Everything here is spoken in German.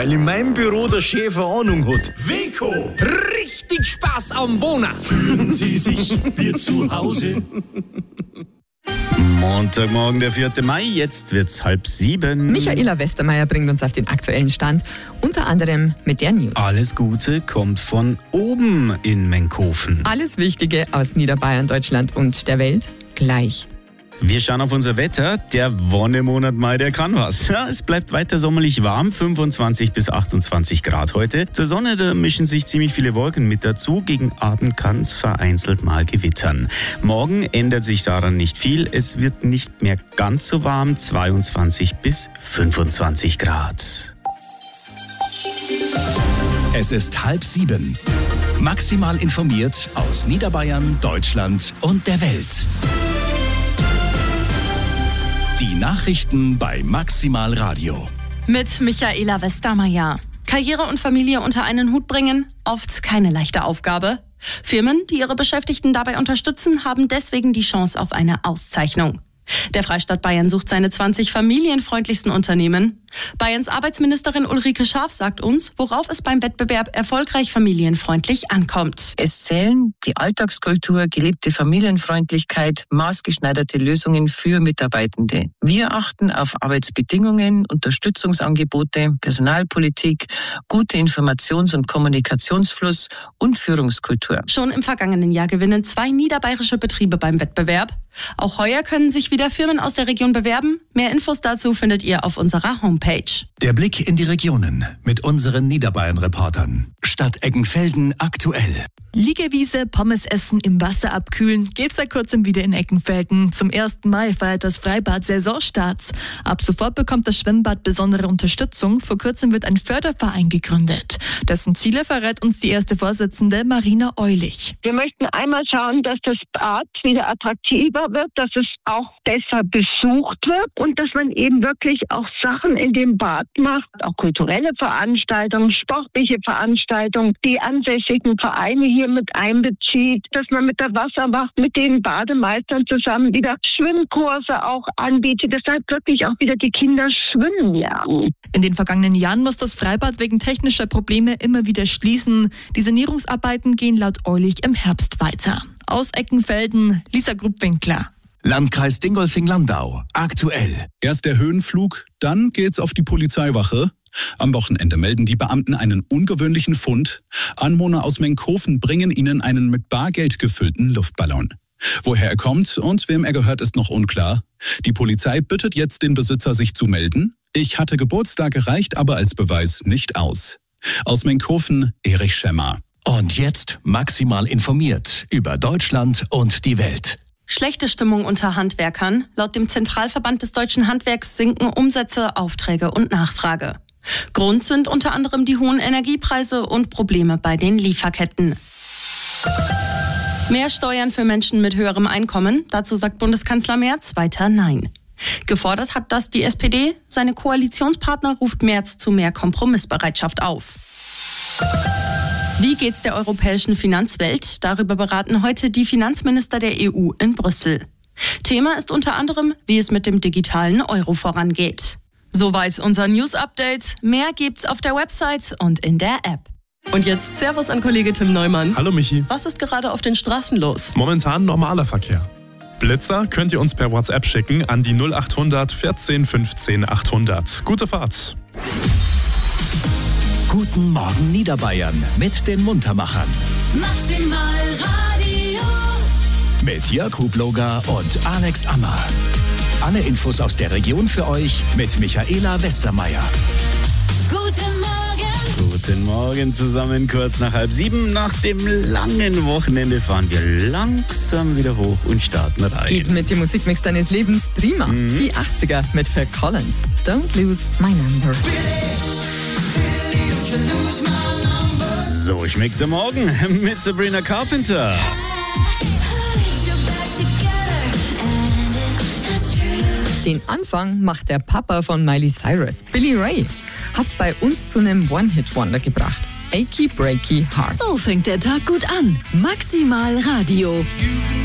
weil in meinem Büro der Chef eine Ahnung hat. Weco, richtig Spaß am Wohnen. Fühlen Sie sich wie zu Hause. Montagmorgen, der 4. Mai, jetzt wird's 6:30. Michaela Westermeier bringt uns auf den aktuellen Stand, unter anderem mit der News. Alles Gute kommt von oben in Menkhofen. Alles Wichtige aus Niederbayern, Deutschland und der Welt gleich. Wir schauen auf unser Wetter. Der Wonnemonat Mai, der kann was. Ja, es bleibt weiter sommerlich warm, 25 bis 28 Grad heute. Zur Sonne, da mischen sich ziemlich viele Wolken mit dazu. Gegen Abend kann es vereinzelt mal gewittern. Morgen ändert sich daran nicht viel. Es wird nicht mehr ganz so warm, 22 bis 25 Grad. Es ist 6:30. Maximal informiert aus Niederbayern, Deutschland und der Welt. Die Nachrichten bei Maximal Radio. Mit Michaela Westermeier. Karriere und Familie unter einen Hut bringen, oft keine leichte Aufgabe. Firmen, die ihre Beschäftigten dabei unterstützen, haben deswegen die Chance auf eine Auszeichnung. Der Freistaat Bayern sucht seine 20 familienfreundlichsten Unternehmen. Bayerns Arbeitsministerin Ulrike Schaaf sagt uns, worauf es beim Wettbewerb erfolgreich familienfreundlich ankommt. Es zählen die Alltagskultur, gelebte Familienfreundlichkeit, maßgeschneiderte Lösungen für Mitarbeitende. Wir achten auf Arbeitsbedingungen, Unterstützungsangebote, Personalpolitik, gute Informations- und Kommunikationsfluss und Führungskultur. Schon im vergangenen Jahr gewinnen 2 niederbayerische Betriebe beim Wettbewerb. Auch heuer können sich wieder Firmen aus der Region bewerben. Mehr Infos dazu findet ihr auf unserer Homepage. Der Blick in die Regionen mit unseren Niederbayern-Reportern. Stadt Eggenfelden aktuell. Liegewiese, Pommes essen, im Wasser abkühlen, geht seit kurzem wieder in Eggenfelden. Zum 1. Mai feiert das Freibad Saisonstarts. Ab sofort bekommt das Schwimmbad besondere Unterstützung. Vor kurzem wird ein Förderverein gegründet. Dessen Ziele verrät uns die erste Vorsitzende Marina Eulich. Wir möchten einmal schauen, dass das Bad wieder attraktiver wird, dass es auch besser besucht wird und dass man eben wirklich auch Sachen in dem Bad macht, auch kulturelle Veranstaltungen, sportliche Veranstaltungen, die ansässigen Vereine hier mit einbezieht, dass man mit der Wasserwacht, mit den Bademeistern zusammen wieder Schwimmkurse auch anbietet, deshalb wirklich auch wieder die Kinder schwimmen lernen. In den vergangenen Jahren muss das Freibad wegen technischer Probleme immer wieder schließen. Die Sanierungsarbeiten gehen laut Eulich im Herbst weiter. Aus Eggenfelden, Lisa Gruppwinkler. Landkreis Dingolfing-Landau aktuell. Erst der Höhenflug, dann geht's auf die Polizeiwache. Am Wochenende melden die Beamten einen ungewöhnlichen Fund. Anwohner aus Menkhofen bringen ihnen einen mit Bargeld gefüllten Luftballon. Woher er kommt und wem er gehört, ist noch unklar. Die Polizei bittet jetzt den Besitzer, sich zu melden. Ich hatte Geburtstag, reicht aber als Beweis nicht aus. Aus Menkhofen, Erich Schemmer. Und jetzt maximal informiert über Deutschland und die Welt. Schlechte Stimmung unter Handwerkern. Laut dem Zentralverband des deutschen Handwerks sinken Umsätze, Aufträge und Nachfrage. Grund sind unter anderem die hohen Energiepreise und Probleme bei den Lieferketten. Mehr Steuern für Menschen mit höherem Einkommen. Dazu sagt Bundeskanzler Merz weiter Nein. Gefordert hat das die SPD. Seine Koalitionspartner ruft Merz zu mehr Kompromissbereitschaft auf. Wie geht's der europäischen Finanzwelt? Darüber beraten heute die Finanzminister der EU in Brüssel. Thema ist unter anderem, wie es mit dem digitalen Euro vorangeht. Soweit unser News-Update. Mehr gibt's auf der Website und in der App. Und jetzt Servus an Kollege Tim Neumann. Hallo Michi. Was ist gerade auf den Straßen los? Momentan normaler Verkehr. Blitzer könnt ihr uns per WhatsApp schicken an die 0800 14 15 800. Gute Fahrt. Guten Morgen Niederbayern mit den Muntermachern. Maximal Radio. Mit Jörg Hubloger und Alex Ammer. Alle Infos aus der Region für euch mit Michaela Westermeier. Guten Morgen. Guten Morgen zusammen, kurz nach 6:30. Nach dem langen Wochenende fahren wir langsam wieder hoch und starten rein. Geht mit dem Musikmix deines Lebens prima. Die 80er mit Phil Collins. Don't lose my number. So schmeckt der Morgen mit Sabrina Carpenter. Den Anfang macht der Papa von Miley Cyrus, Billy Ray. Hat's bei uns zu einem One-Hit-Wonder gebracht. Achy Breaky Heart. So fängt der Tag gut an. Maximal Radio.